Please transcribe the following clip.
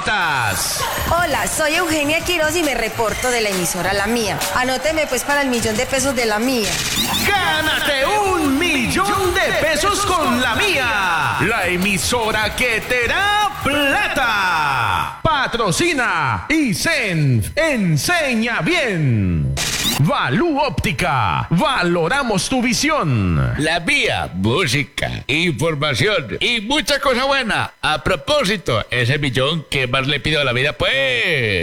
boletas. Hola, soy Eugenia Quiroz y me reporto de la emisora La Mía. Anóteme pues para el $1.000.000 de La Mía. ¡Gánate $1.000.000 con La Mía! La emisora que te da plata. Patrocina Isenf. Enseña bien. Valú Óptica. Valoramos tu visión. La Mía, música, información y mucha cosa buena. A propósito, ese millón, ¿qué más le pido a la vida, pues?